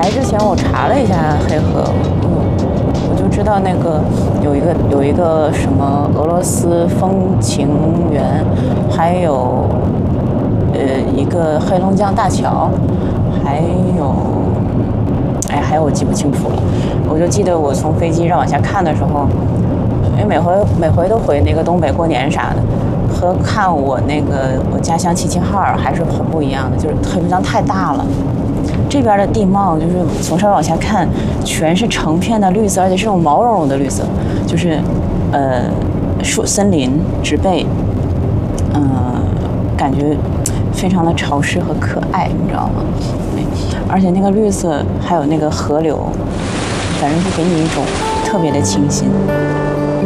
来之前我查了一下黑河，我就知道那个有一个什么俄罗斯风情园，还有一个黑龙江大桥，还有我记不清楚了。我就记得我从飞机上往下看的时候，因为每回都回那个东北过年啥的，和看我家乡齐齐哈尔还是很不一样的，就是黑龙江太大了。这边的地貌就是从上往下看，全是成片的绿色，而且是那种毛茸茸的绿色，就是森林植被，感觉非常的潮湿和可爱，你知道吗？对，而且那个绿色还有那个河流，反正就给你一种特别的清新。